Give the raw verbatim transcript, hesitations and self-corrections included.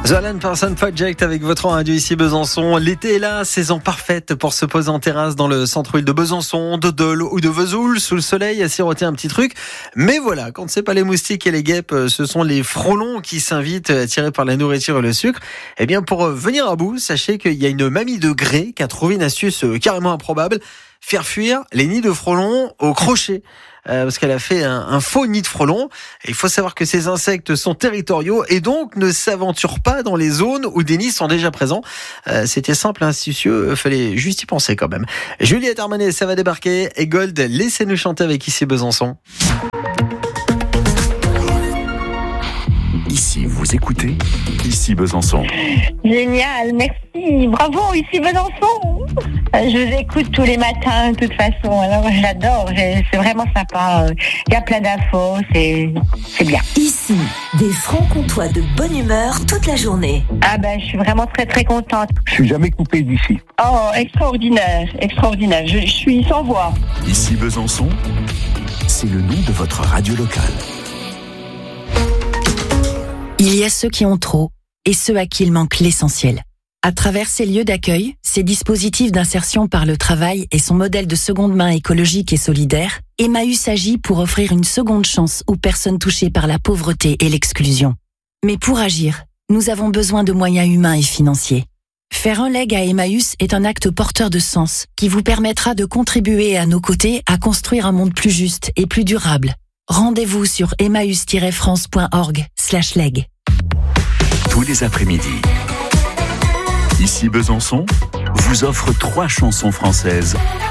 The Alan Parsons Project avec votre radio ici Besançon. L'été est là, saison parfaite pour se poser en terrasse dans le centre-ville de Besançon, de Dole ou de Vesoul, sous le soleil, à siroter un petit truc. Mais voilà, quand c'est pas les moustiques et les guêpes, ce sont les frelons qui s'invitent, attirés par la nourriture et le sucre. Eh bien, pour venir à bout, sachez qu'il y a une mamie de Grès qui a trouvé une astuce carrément improbable. Faire fuir les nids de frelons au crochet. Euh, parce qu'elle a fait un, un faux nid de frelons. Et il faut savoir que ces insectes sont territoriaux et donc ne s'aventurent pas dans les zones où des nids sont déjà présents. Euh, c'était simple, astucieux, fallait juste y penser quand même. Juliette Armanet, ça va débarquer. Et Gold, laissez-nous chanter avec Ici Besançon. Ici, vous écoutez Ici Besançon. Génial, merci, bravo, Ici Besançon. Je vous écoute tous les matins, de toute façon. Alors, j'adore, c'est vraiment sympa. Il y a plein d'infos, c'est, c'est bien. Ici, des francs-comtois de bonne humeur toute la journée. Ah ben, je suis vraiment très très contente. Je suis jamais coupé d'ici. Oh, extraordinaire, extraordinaire. Je, je suis sans voix. Ici Besançon, c'est le nom de votre radio locale. Il y a ceux qui ont trop et ceux à qui il manque l'essentiel. À travers ces lieux d'accueil, ces dispositifs d'insertion par le travail et son modèle de seconde main écologique et solidaire, Emmaüs agit pour offrir une seconde chance aux personnes touchées par la pauvreté et l'exclusion. Mais pour agir, nous avons besoin de moyens humains et financiers. Faire un leg à Emmaüs est un acte porteur de sens qui vous permettra de contribuer à nos côtés à construire un monde plus juste et plus durable. Rendez-vous sur emmaüs tiret france point org slash leg. Tous les après-midi, Ici Besançon vous offre trois chansons françaises